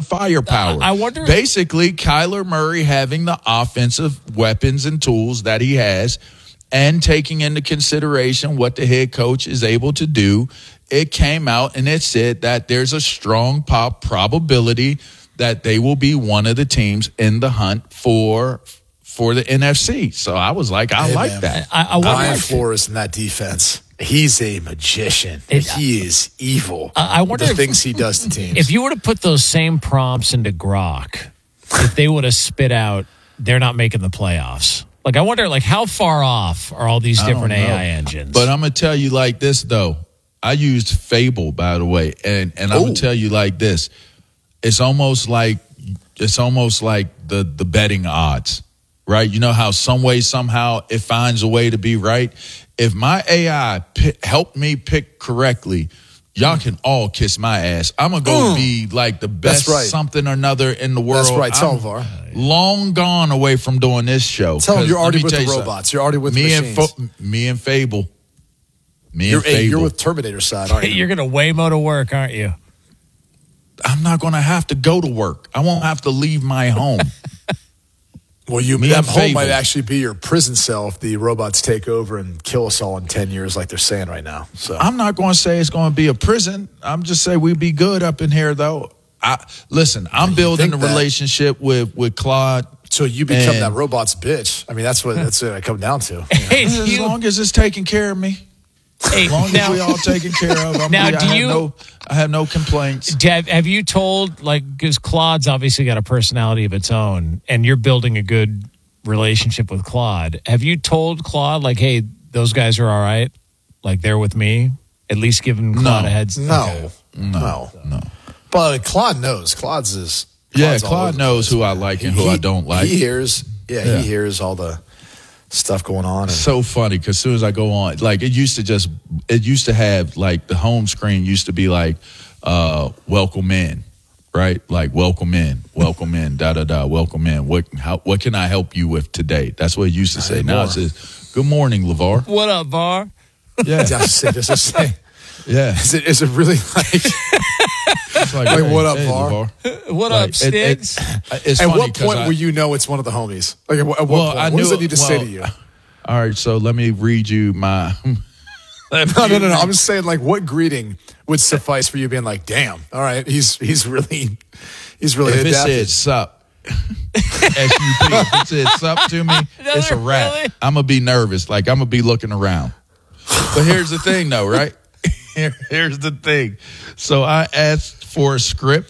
firepower. I wonder. Basically, Kyler Murray having the offensive weapons and tools that he has, and taking into consideration what the head coach is able to do, it came out and it said that there's a strong probability that they will be one of the teams in the hunt for the NFC. So I was like, I like that. Brian Flores in that defense. He's a magician. He is evil. I wonder the things he does to teams. If you were to put those same prompts into Grok, if they would have spit out, they're not making the playoffs. Like, I wonder, like, how far off are all these different AI engines? But I'm going to tell you like this, though. I used Fable, by the way, and I'm going to tell you like this. It's almost like the betting odds, right? You know how some way, somehow, it finds a way to be right? If my AI helped me pick correctly, y'all can all kiss my ass. I'm going to go be like the best something or another in the world. That's right. Tell them, long gone away from doing this show. Tell them you're already with the robots. You're already with the machines. Me and Fable. You're with Terminator side, aren't you? You're going to Waymo to work, aren't you? I'm not going to have to go to work. I won't have to leave my home. Well, that home might actually be your prison cell if the robots take over and kill us all in 10 years like they're saying right now. So I'm not going to say it's going to be a prison. I'm just saying we'd be good up in here, though. I'm building a relationship with Claude. So you become that robot's bitch. I mean, that's what I come down to. As long as it's taking care of me. As long as we all taken care of. I have no complaints. Have you told, like, because Claude's obviously got a personality of its own, and you're building a good relationship with Claude. Have you told Claude, like, hey, those guys are all right? Like, they're with me? At least giving Claude a heads? No. But Claude knows. Claude knows who I like and who I don't like. He hears all the stuff going on. It's so funny because as soon as I go on, like it used to have like the home screen used to be like, welcome in, right? Like welcome in, welcome in. What can I help you with today? That's what it used to say. Now it says, good morning, LeVar. What up, VAR? Yeah. Does it say? Yeah. Is it really like? It's like hey, what up, VAR? What up, Sticks? At what point will you know it's one of the homies? Like, at what point? What does it need to say to you? All right, so let me read you my... No. I'm just saying, like, what greeting would suffice for you being like, damn, all right, he's really if adapted. It said sup, S-U-P, if it said sup to me, it's a wrap. Really? I'm going to be nervous. Like, I'm going to be looking around. But here's the thing, though, right? Here's the thing. So I asked for a script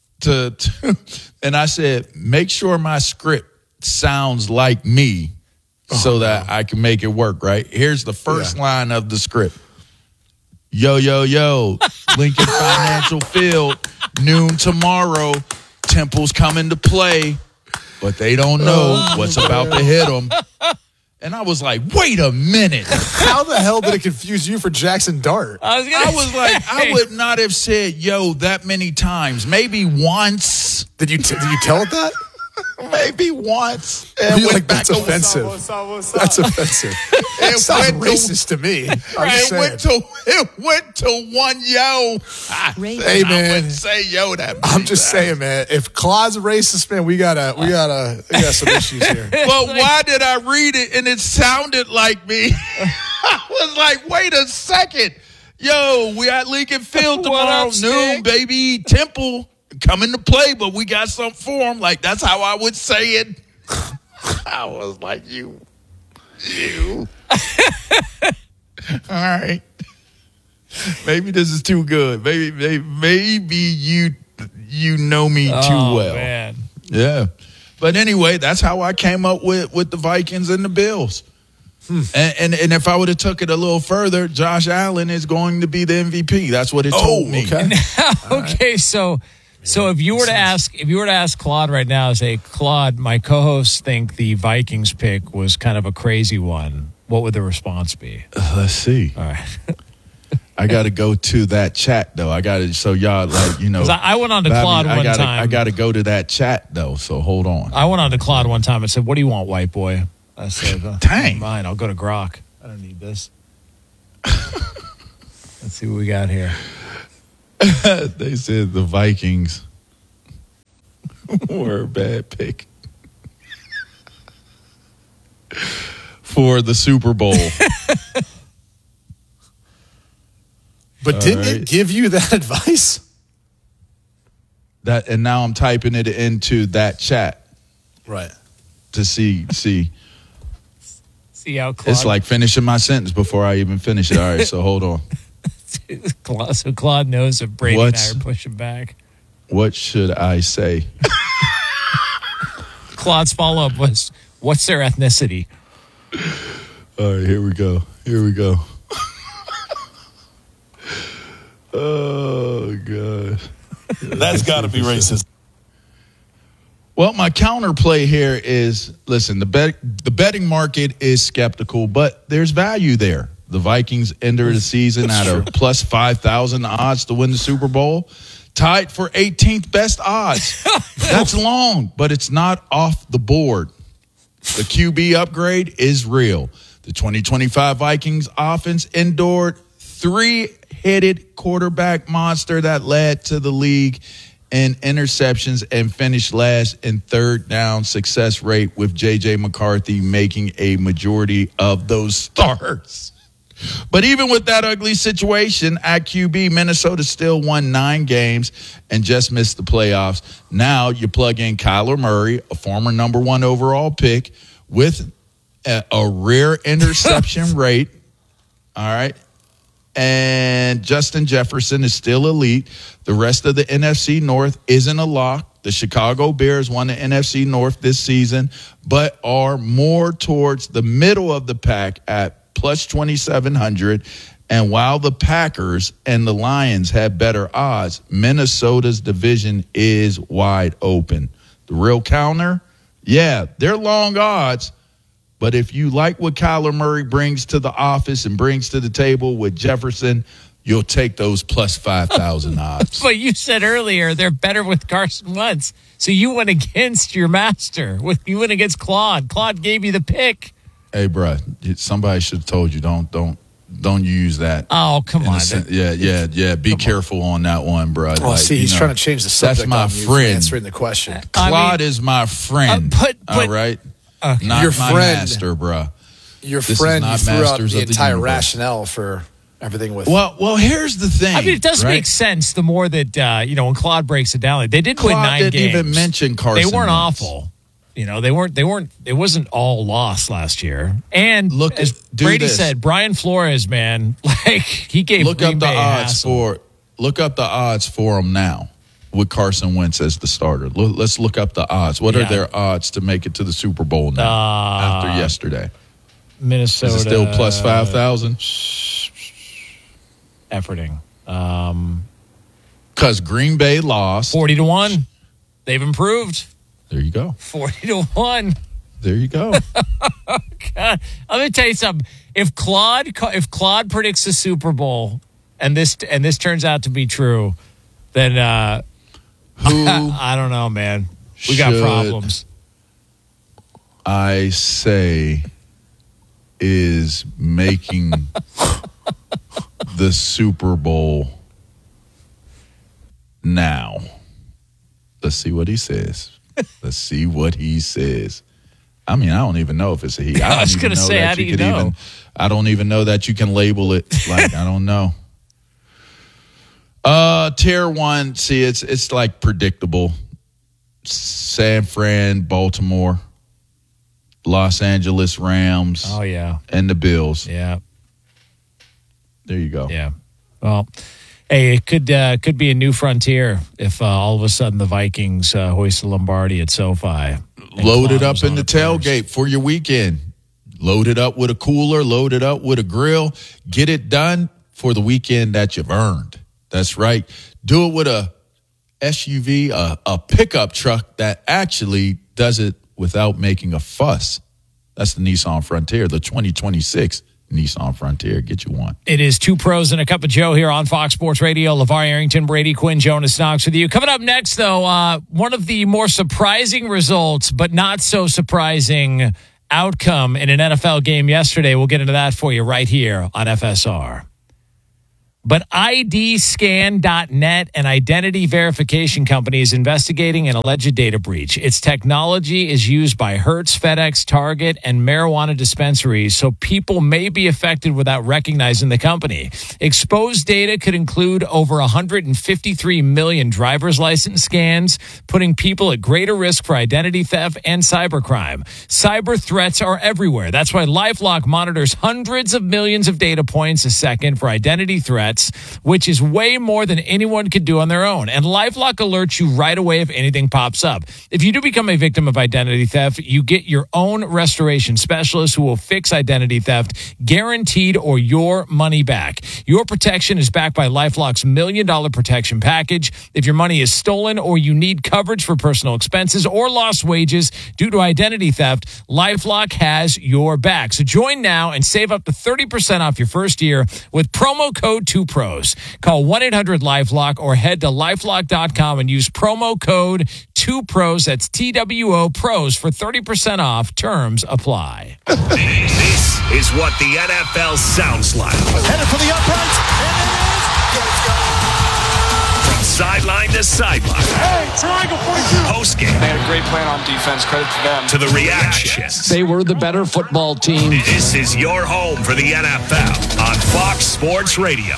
and I said, make sure my script sounds like me so that I can make it work, right? Here's the first line of the script. Yo, Lincoln Financial Field, noon tomorrow. Temple's coming to play, but they don't know what's about to hit them. And I was like, wait a minute. How the hell did it confuse you for Jackson Dart? I would not have said yo that many times. Maybe once. Did you tell it that? Maybe once. You're like, that's offensive. That's offensive. It sounds racist to me. It went to one yo. Hey, man. I wouldn't say yo that many I'm just saying, man. If Claude's a racist, man, we got some issues here. But why did I read it and it sounded like me? I was like, wait a second. Yo, we at Lincoln Field tomorrow noon, baby. Temple coming to play, but we got something for him. Like, that's how I would say it. I was like, you. All right. Maybe this is too good. Maybe you know me too well. Man. Yeah. But anyway, that's how I came up with the Vikings and the Bills. And if I would have took it a little further, Josh Allen is going to be the MVP. That's what it told me. Okay. Okay, so if you were to ask Claude right now, say, Claude, my co-hosts think the Vikings pick was kind of a crazy one, what would the response be? Let's see. All right. I got to go to that chat, though. I got to, so y'all, like, you know. I went on to Claude one time. I got to go to that chat, though, so hold on. I went on to Claude one time and said, what do you want, white boy? I said, dang. Mine, I'll go to Grok. I don't need this. Let's see what we got here. They said the Vikings. Or a bad pick for the Super Bowl. But didn't it give you that advice? And now I'm typing it into that chat. Right. To see. See how Claude... It's like finishing my sentence before I even finish it. All right, so hold on. So Claude knows if Brady and I are pushing back. What should I say? Claude's follow-up was, what's their ethnicity? All right, here we go. Oh, God. That's got to be racist. Well, my counterplay here is, listen, the betting market is skeptical, but there's value there. The Vikings enter the season at a plus 5,000 odds to win the Super Bowl, tied for 18th best odds. That's long, but it's not off the board. The QB upgrade is real. The 2025 Vikings offense endured three-headed quarterback monster that led to the league in interceptions and finished last in third down success rate, with J.J. McCarthy making a majority of those starts. But even with that ugly situation at QB, Minnesota still won 9 games and just missed the playoffs. Now you plug in Kyler Murray, a former number 1 overall pick, with a rare interception rate. All right. And Justin Jefferson is still elite. The rest of the NFC North isn't a lock. The Chicago Bears won the NFC North this season, but are more towards the middle of the pack at plus 2,700. And while the Packers and the Lions have better odds, Minnesota's division is wide open. The real counter, yeah, they're long odds. But if you like what Kyler Murray brings to the office and brings to the table with Jefferson, you'll take those plus 5,000 odds. But you said earlier they're better with Carson Wentz. So you went against your master. You went against Claude. Claude gave you the pick. Hey, bro, somebody should have told you don't use that. Oh, come on. Yeah. Be careful on that one, bro. Oh, like, see, he's trying to change the subject. That's my friend. Answering the question. Claude is my friend. All right? Okay. Not your my friend, master, bro. Your friend, you threw out the entire rationale for everything with. Well, here's the thing. I mean, it does make sense the more that, when Claude breaks it down. They did win 9 games. Didn't even mention Carson. They weren't Wentz. awful. They weren't, it wasn't all lost last year. And as Brady said, Brian Flores, man, he gave Green Bay Look up the odds for them now with Carson Wentz as the starter. Let's look up the odds. What are their odds to make it to the Super Bowl now after yesterday? Minnesota. Is it still plus 5,000? Efforting. Because Green Bay lost. 40-1. They've improved. There you go. 40-1. There you go. God. Let me tell you something. If Claude predicts the Super Bowl and this turns out to be true, then who I don't know, man. We got problems. I say is making the Super Bowl now. Let's see what he says. Let's see what he says. I mean, I don't even know if it's a he. I was going to say, how do you know? I don't even know that you can label it. Like, I don't know. Tier 1, see, it's like predictable. San Fran, Baltimore, Los Angeles Rams. Oh, yeah. And the Bills. Yeah. There you go. Yeah. Well, hey, it could be a new frontier if all of a sudden the Vikings hoist the Lombardi at SoFi. Load it up in the tailgate for your weekend. Load it up with a cooler. Load it up with a grill. Get it done for the weekend that you've earned. That's right. Do it with a SUV, a pickup truck that actually does it without making a fuss. That's the Nissan Frontier, the 2026 Nissan Frontier. Get you one. It is Two Pros and a Cup of Joe here on Fox Sports Radio. LeVar Arrington, Brady Quinn, Jonas Knox with you. Coming up next, though, one of the more surprising results, but not so surprising outcome in an NFL game yesterday. We'll get into that for you right here on FSR. But IDScan.net, an identity verification company, is investigating an alleged data breach. Its technology is used by Hertz, FedEx, Target, and marijuana dispensaries, so people may be affected without recognizing the company. Exposed data could include over 153 million driver's license scans, putting people at greater risk for identity theft and cybercrime. Cyber threats are everywhere. That's why LifeLock monitors hundreds of millions of data points a second for identity threats, which is way more than anyone could do on their own. And LifeLock alerts you right away if anything pops up. If you do become a victim of identity theft, you get your own restoration specialist who will fix identity theft, guaranteed, or your money back. Your protection is backed by LifeLock's $1 million protection package. If your money is stolen or you need coverage for personal expenses or lost wages due to identity theft, LifeLock has your back. So join now and save up to 30% off your first year with promo code 2Pros. Call 1-800-LifeLock or head to LifeLock.com and use promo code 2Pros. That's TWO Pros for 30% off. Terms apply. This is what the NFL sounds like. Headed for the uprights, and it is. From sideline to sideline. Hey, triangle 42. Postgame. They had a great plan on defense. Credit to them. To the reactions. They were the better football team. This is your home for the NFL on Fox Sports Radio.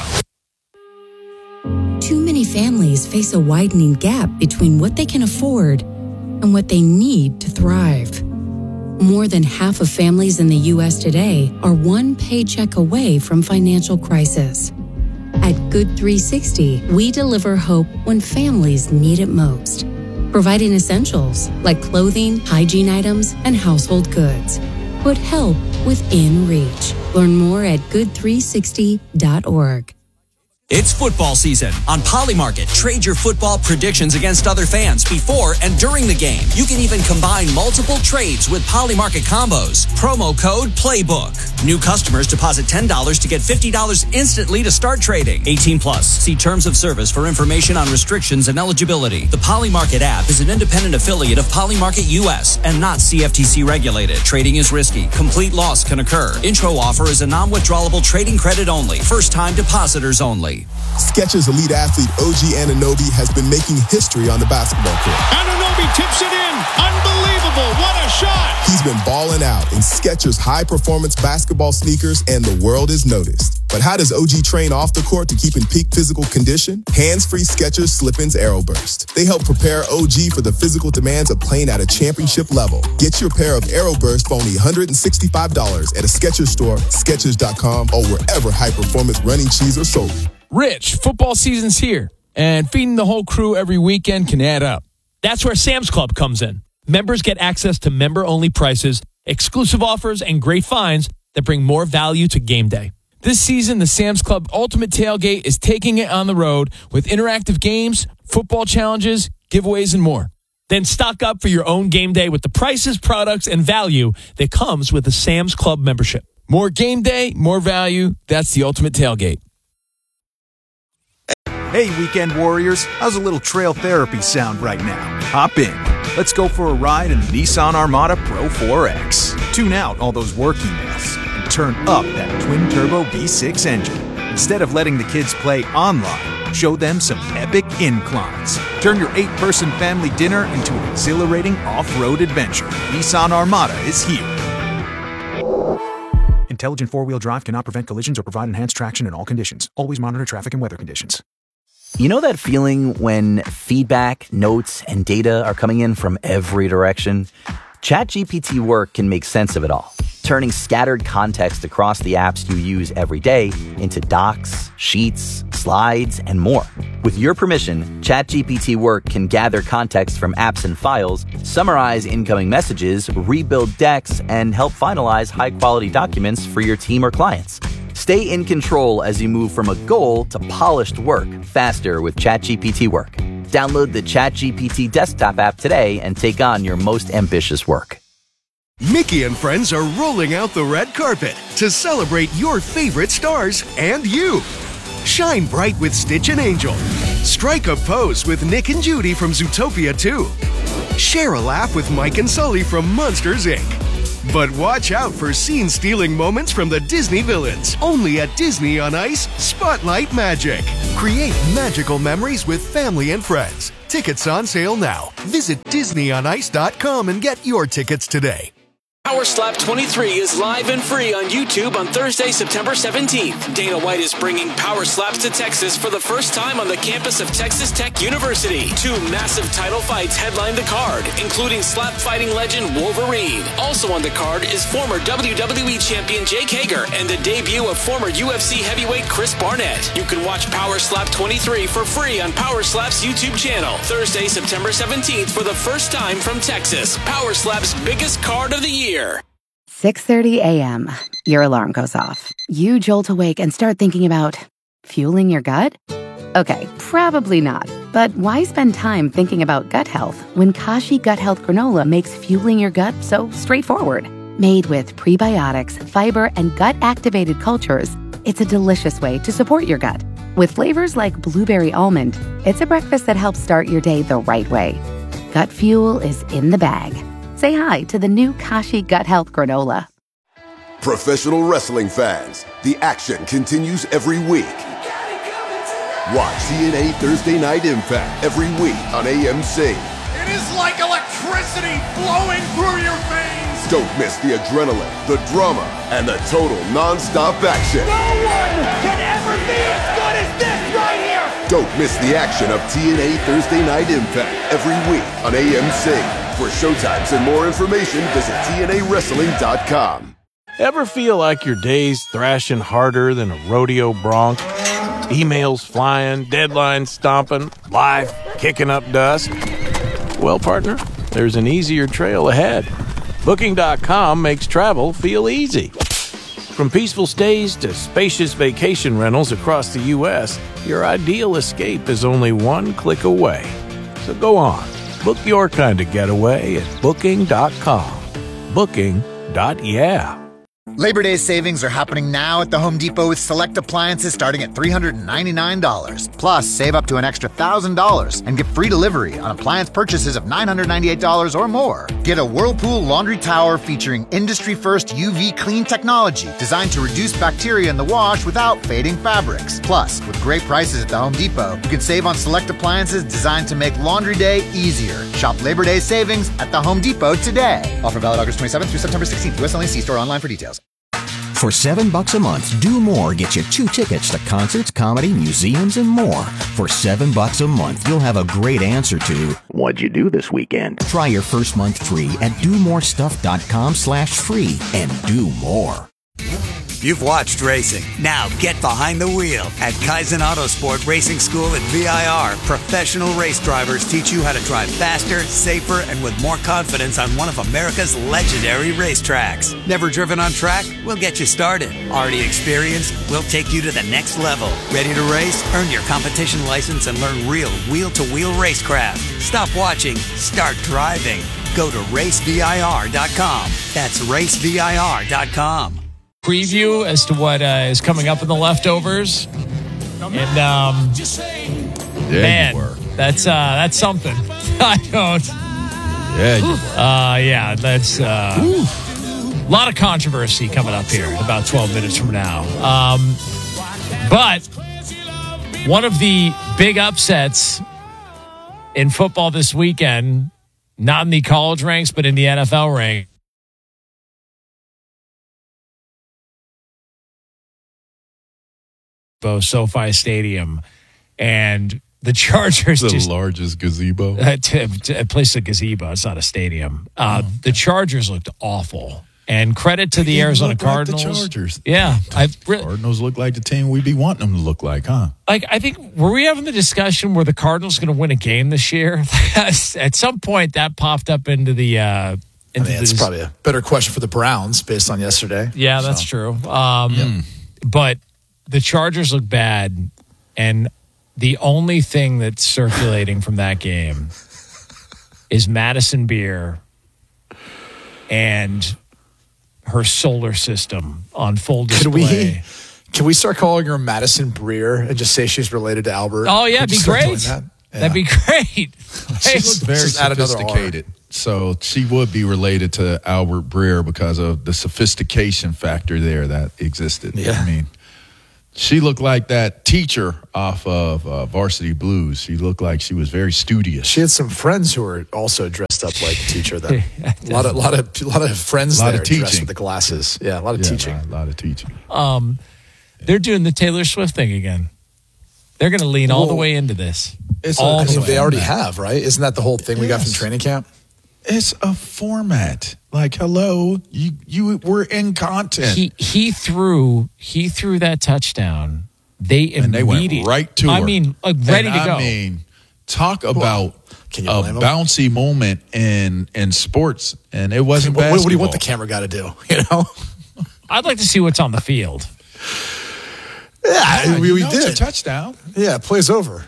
Too many families face a widening gap between what they can afford and what they need to thrive. More than half of families in the U.S. today are one paycheck away from financial crisis. At Good 360, we deliver hope when families need it most, providing essentials like clothing, hygiene items, and household goods. Put help within reach. Learn more at good360.org. It's football season. On Polymarket, trade your football predictions against other fans before and during the game. You can even combine multiple trades with Polymarket combos. Promo code PLAYBOOK. New customers deposit $10 to get $50 instantly to start trading. 18 plus. See terms of service for information on restrictions and eligibility. The Polymarket app is an independent affiliate of Polymarket US and not CFTC regulated. Trading is risky. Complete loss can occur. Intro offer is a non-withdrawable trading credit only. First-time depositors only. Skechers elite athlete OG Anunoby has been making history on the basketball court. Anunoby tips it in. Unbelievable. What a shot. He's been balling out in Skechers high-performance basketball sneakers, and the world has noticed. But how does OG train off the court to keep in peak physical condition? Hands-free Skechers Slip-ins AeroBurst. They help prepare OG for the physical demands of playing at a championship level. Get your pair of AeroBurst for only $165 at a Skechers store, Skechers.com, or wherever high-performance running shoes are sold. Rich, football season's here, and feeding the whole crew every weekend can add up. That's where Sam's Club comes in. Members get access to member-only prices, exclusive offers, and great finds that bring more value to game day. This season, the Sam's Club Ultimate Tailgate is taking it on the road with interactive games, football challenges, giveaways, and more. Then stock up for your own game day with the prices, products, and value that comes with a Sam's Club membership. More game day, more value. That's the Ultimate Tailgate. Hey, Weekend Warriors, how's a little trail therapy sound right now? Hop in. Let's go for a ride in the Nissan Armada Pro 4X. Tune out all those work emails and turn up that twin-turbo V6 engine. Instead of letting the kids play online, show them some epic inclines. Turn your 8-person family dinner into an exhilarating off-road adventure. Nissan Armada is here. Intelligent four-wheel drive cannot prevent collisions or provide enhanced traction in all conditions. Always monitor traffic and weather conditions. You know that feeling when feedback, notes, and data are coming in from every direction? ChatGPT Work can make sense of it all, turning scattered context across the apps you use every day into docs, sheets, slides, and more. With your permission, ChatGPT Work can gather context from apps and files, summarize incoming messages, rebuild decks, and help finalize high-quality documents for your team or clients. Stay in control as you move from a goal to polished work faster with ChatGPT Work. Download the ChatGPT desktop app today and take on your most ambitious work. Mickey and friends are rolling out the red carpet to celebrate your favorite stars and you. Shine bright with Stitch and Angel. Strike a pose with Nick and Judy from Zootopia 2. Share a laugh with Mike and Sully from Monsters, Inc. But watch out for scene-stealing moments from the Disney villains. Only at Disney on Ice, Spotlight Magic. Create magical memories with family and friends. Tickets on sale now. Visit DisneyOnIce.com and get your tickets today. Power Slap 23 is live and free on YouTube on Thursday, September 17th. Dana White is bringing Power Slaps to Texas for the first time on the campus of Texas Tech University. 2 massive title fights headline the card, including slap fighting legend Wolverine. Also on the card is former WWE champion Jake Hager and the debut of former UFC heavyweight Chris Barnett. You can watch Power Slap 23 for free on Power Slap's YouTube channel. Thursday, September 17th for the first time from Texas. Power Slap's biggest card of the year. 6:30 a.m. Your alarm goes off. You jolt awake and start thinking about fueling your gut? Okay, probably not. But why spend time thinking about gut health when Kashi Gut Health Granola makes fueling your gut so straightforward? Made with prebiotics, fiber, and gut-activated cultures, it's a delicious way to support your gut. With flavors like blueberry almond, it's a breakfast that helps start your day the right way. Gut fuel is in the bag. Say hi to the new Kashi Gut Health Granola. Professional wrestling fans, the action continues every week. Watch TNA Thursday Night Impact every week on AMC. It is like electricity flowing through your veins. Don't miss the adrenaline, the drama, and the total non-stop action. No one can ever be as good as this right here. Don't miss the action of TNA Thursday Night Impact every week on AMC. For showtimes and more information, visit TNAWrestling.com. Ever feel like your day's thrashing harder than a rodeo bronc? Emails flying, deadlines stomping, life kicking up dust? Well, partner, there's an easier trail ahead. Booking.com makes travel feel easy. From peaceful stays to spacious vacation rentals across the U.S., your ideal escape is only one click away. So go on. Book your kind of getaway at Booking.com. Booking.yeah. Labor Day savings are happening now at the Home Depot with select appliances starting at $399. Plus, save up to an extra $1,000 and get free delivery on appliance purchases of $998 or more. Get a Whirlpool laundry tower featuring industry-first UV clean technology designed to reduce bacteria in the wash without fading fabrics. Plus, with great prices at the Home Depot, you can save on select appliances designed to make laundry day easier. Shop Labor Day savings at the Home Depot today. Offer valid August 27th through September 16th. U.S. only. See store online for details. For $7 a month, Do More gets you 2 tickets to concerts, comedy, museums, and more. For $7 a month, you'll have a great answer to, what'd you do this weekend? Try your first month free at domorestuff.com/free and do more. You've watched racing. Now get behind the wheel at Kaizen Autosport Racing School at VIR. Professional race drivers teach you how to drive faster, safer, and with more confidence on one of America's legendary racetracks. Never driven on track? We'll get you started. Already experienced? We'll take you to the next level. Ready to race? Earn your competition license and learn real wheel-to-wheel racecraft. Stop watching. Start driving. Go to racevir.com. That's racevir.com. Preview as to what is coming up in the leftovers, and man, that's something. I don't. Yeah, you were. Yeah, that's a lot of controversy coming up here in about 12 minutes from now. But one of the big upsets in football this weekend, not in the college ranks, but in the NFL ranks. SoFi Stadium, and the Chargers the largest gazebo. A place a gazebo. It's not a stadium. The Chargers looked awful. And credit to the Arizona Cardinals. Like the Chargers. Yeah, Cardinals look like the team we'd be wanting them to look like, huh? Like, I think, were we having the discussion where the Cardinals going to win a game this year? At some point, that popped up into the. It's probably a better question for the Browns based on yesterday. Yeah, that's true. But the Chargers look bad, and the only thing that's circulating from that game is Madison Beer and her solar system on full display. Can we start calling her Madison Breer and just say she's related to Albert? Oh, yeah, it'd be great. That'd be great. She looks very sophisticated. So she would be related to Albert Breer because of the sophistication factor there that existed. Yeah. I mean, she looked like that teacher off of Varsity Blues. She looked like she was very studious. She had some friends who were also dressed up like a teacher. Then a lot of friends there dressed with the glasses. Yeah, a lot of teaching. A lot of teaching. They're doing the Taylor Swift thing again. They're going to lean all the way into this. They already have, right? Isn't that the whole thing we got from training camp? It's a format. Like, hello, you were in content. He threw that touchdown. They went right to her. I mean, ready to go. I mean, talk about a bouncy moment in sports, and it wasn't basketball. What do you want the camera guy to do? You know, I'd like to see what's on the field. Yeah, we did. It's a touchdown. Yeah, play's over.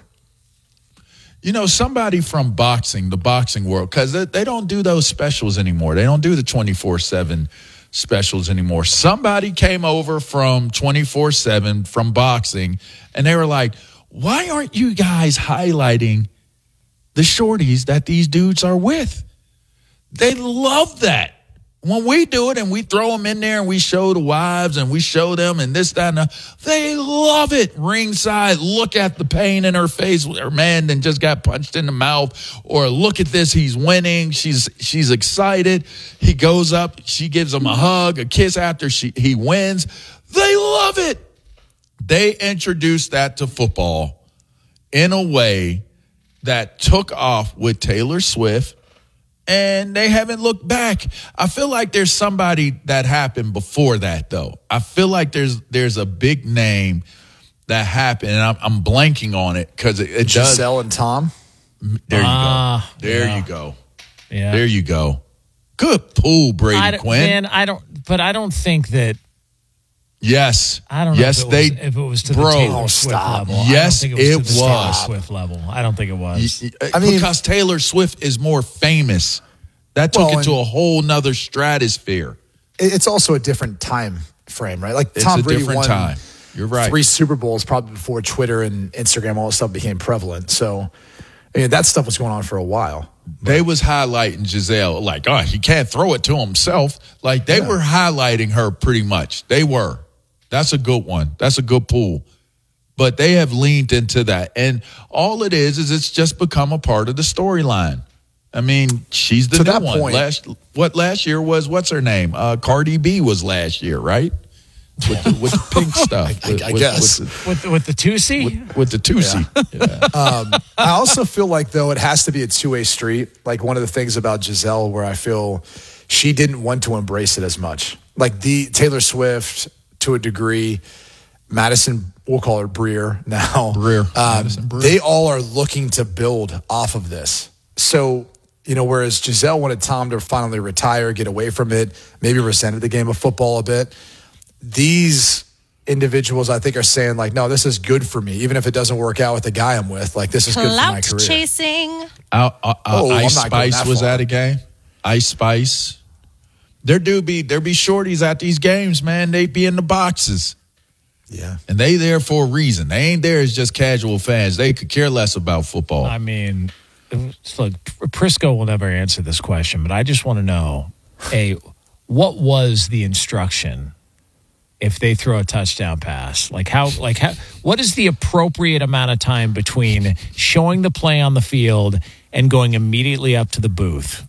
You know, somebody from the boxing world, because they don't do those specials anymore. They don't do the 24/7 specials anymore. Somebody came over from 24/7 from boxing, and they were like, why aren't you guys highlighting the shorties that these dudes are with? They love that. When we do it and we throw them in there and we show the wives and we show them and this, that, and that, they love it. Ringside, look at the pain in her face. Her man then just got punched in the mouth. Or look at this, he's winning. She's excited. He goes up. She gives him a hug, a kiss after he wins. They love it. They introduced that to football in a way that took off with Taylor Swift. And they haven't looked back. I feel like there's somebody that happened before that, though. I feel like there's a big name that happened, and I'm blanking on it because it does. Giselle and Tom? There you go. There you go. Yeah. There you go. Good pull, Brady Quinn. Man, I don't think that. Yes. I don't know if it was to the Taylor Swift level. Yes, I don't think it was to the Taylor Swift level. I don't think it was. I mean, because Taylor Swift is more famous. That took it to a whole nother stratosphere. It's also a different time frame, right? Like it's Tom a Brady different won time. You're right. 3 Super Bowls probably before Twitter and Instagram, all that stuff became prevalent. So, I mean, that stuff was going on for a while. They was highlighting Giselle like, oh, he can't throw it to himself. Like they were highlighting her pretty much. They were. That's a good one. That's a good pull. But they have leaned into that. And all it is it's just become a part of the storyline. I mean, she's the new one. Last year was, what's her name? Cardi B was last year, right? With the pink stuff. I guess. With the Tusi? With the Tusi. Yeah. I also feel like, though, it has to be a two-way street. Like one of the things about Giselle where I feel she didn't want to embrace it as much. Like the Taylor Swift, to a degree, Madison, we'll call her Breer now. Madison Breer. They all are looking to build off of this. So, you know, whereas Giselle wanted Tom to finally retire, get away from it, maybe resented the game of football a bit, these individuals, I think, are saying, like, no, this is good for me. Even if it doesn't work out with the guy I'm with, like, this is good for my career. Clout chasing. Ice Spice was at a game. Ice Spice. There be shorties at these games, man. They be in the boxes. Yeah. And they there for a reason. They ain't there as just casual fans. They could care less about football. I mean, look, Prisco will never answer this question, but I just want to know, what was the instruction if they throw a touchdown pass? How, what is the appropriate amount of time between showing the play on the field and going immediately up to the booth?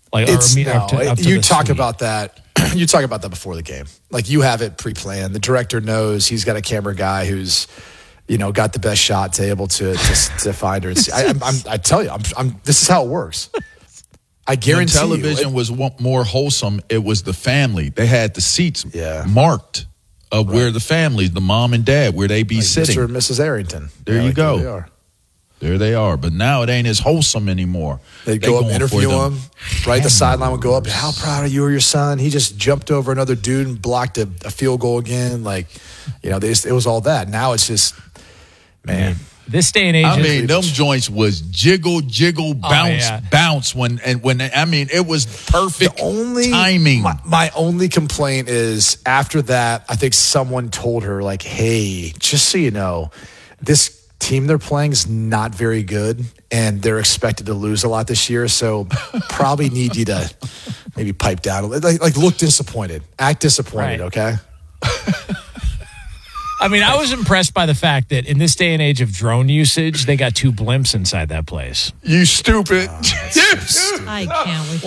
You talk about that before the game. Like, you have it pre-planned. The director knows he's got a camera guy who's, you know, got the best shot to able to find her. I tell you, this is how it works. I guarantee when television was more wholesome, it was the family. They had the seats marked of where the families, the mom and dad, where they be sitting. Mr. and Mrs. Arrington. There you go. There they are. But now it ain't as wholesome anymore. They'd go up, interview him. Right, the sideline would go up. How proud are you of your son? He just jumped over another dude and blocked a field goal again. Like, you know, it was all that. Now it's just, man. This day and age. I mean, them joints was jiggle, bounce. When it was perfect timing. My only complaint is after that, I think someone told her, like, hey, just so you know, this team they're playing is not very good, and they're expected to lose a lot this year. So probably need you to maybe pipe down, like look disappointed, act disappointed. Right. Okay. I mean, I was impressed by the fact that in this day and age of drone usage, they got 2 blimps inside that place. You stupid. I can't.